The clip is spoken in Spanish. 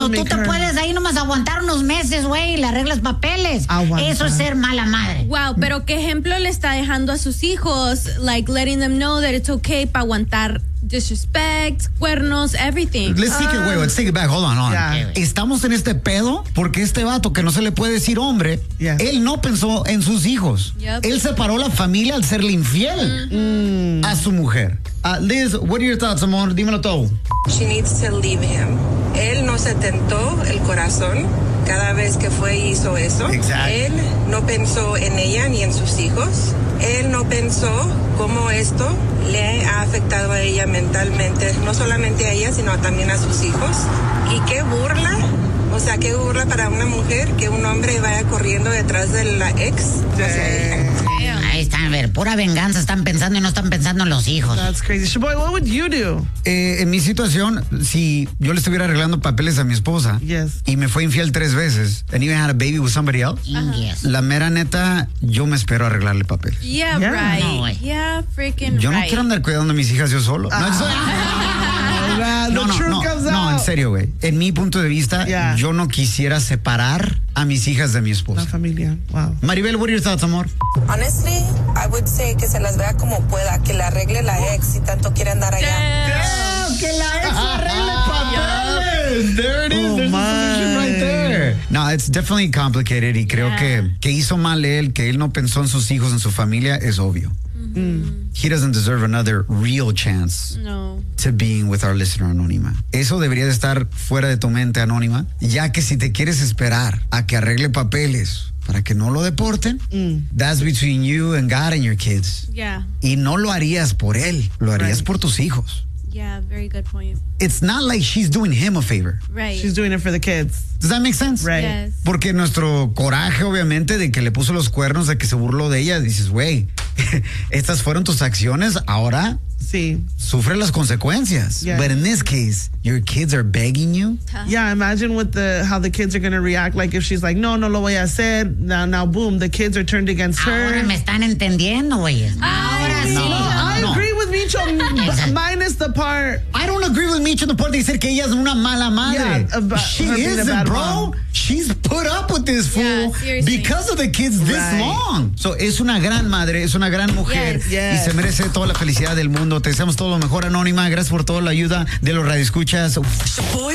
Tú te puedes ahí nomás aguantar unos meses, güey, y le arreglas papeles. Eso es ser mala madre. Wow, pero ¿qué ejemplo le está dejando a sus hijos? Like letting them know that it's okay para aguantar disrespect, cuernos, everything. Let's take it, wait, let's take it back. Hold on. Yeah. Estamos en este pedo porque este vato que no se le puede decir hombre, él no pensó en sus hijos. Yep. Él separó la familia al serle infiel a su mujer. Liz, what are your thoughts, amor? Dímelo todo. She needs to leave him. Él no se tentó el corazón cada vez que fue y hizo eso. Exacto. Él no pensó en ella ni en sus hijos. Él no pensó cómo esto le ha afectado a ella mentalmente, no solamente a ella, sino también a sus hijos. Y qué burla, o sea, qué burla para una mujer que un hombre vaya corriendo detrás de la ex. Ahí están, a ver, pura venganza están pensando y no están pensando en los hijos. That's crazy. Shaboy, what would you do? En mi situación, si yo le estuviera arreglando papeles a mi esposa y me fue infiel 3 veces, and even had a baby with somebody else, la mera neta, yo me espero a arreglarle papeles. Yeah, right. No, güey. Yeah, freaking Yo no right. quiero andar cuidando a mis hijas yo solo. No, en serio, güey. En mi punto de vista, yo no quisiera separar a mis hijas de mi esposa. La familia, wow. Maribel, what are your thoughts, amor? Honestly, I would say que se las vea como pueda, que la arregle la ex si tanto quiere andar allá. Que la ex arregle papeles. There it is. There's a solution right there. No, it's definitely complicated y creo que hizo mal él, que él no pensó en sus hijos, en su familia, es obvio. He doesn't deserve another real chance to being with our listener anónima. Eso debería de estar fuera de tu mente, anónima, ya que si te quieres esperar a que arregle papeles para que no lo deporten, that's between you and God and your kids. Yeah. Y no lo harías por él, lo harías por tus hijos. Yeah, very good point. It's not like she's doing him a favor. Right. She's doing it for the kids. Does that make sense? Right. Yes. Porque nuestro coraje, obviamente, de que le puso los cuernos, de que se burló de ella, dices, güey, estas fueron tus acciones, ahora sufre las consecuencias. Yeah. But in this case, your kids are begging you. Yeah, imagine how the kids are going to react. Like if she's like, no lo voy a hacer. Now, boom, the kids are turned against her. Ahora me están entendiendo, güey. Ahora sí. I agree with Micho, minus the part. I don't agree with Micho en the part de decir que ella es una mala madre. Yeah, she her being a isn't, bad bro. mom. She's put up with this fool because of the kids this long. So, es una gran madre, es una gran mujer y se merece toda la felicidad del mundo. Te deseamos todo lo mejor, anónima. Gracias por toda la ayuda de los radioescuchas.